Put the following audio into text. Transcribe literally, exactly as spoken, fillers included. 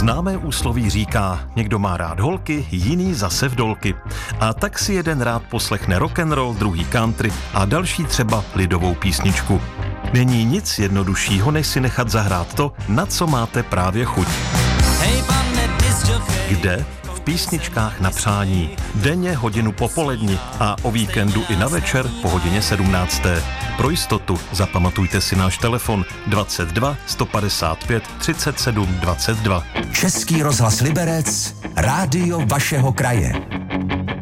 Známé úsloví říká, někdo má rád holky, jiný zase vdolky. A tak si jeden rád poslechne rock'n'roll, druhý country a další třeba lidovou písničku. Není nic jednoduššího, než si nechat zahrát to, na co máte právě chuť. Kde? V písničkách na přání. Denně hodinu popoledni a o víkendu i na večer po hodině sedmnácté. Pro jistotu zapamatujte si náš telefon dvacet dva sto padesát pět třicet sedm dvacet dva. Český rozhlas Liberec, rádio vašeho kraje.